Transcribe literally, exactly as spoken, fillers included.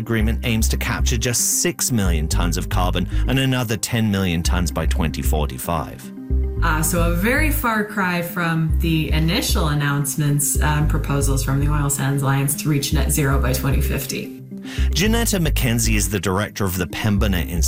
agreement aims to capture just six million tonnes of carbon and another ten million tonnes by twenty forty-five. Uh, so a very far cry from the initial announcements and um, proposals from the Oil Sands Alliance to reach net zero by twenty fifty. Janetta McKenzie is the director of the Pembina Institute.